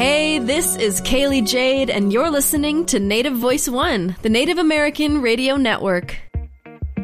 Hey, this is Kaylee Jade, and you're listening to Native Voice One, the Native American Radio Network.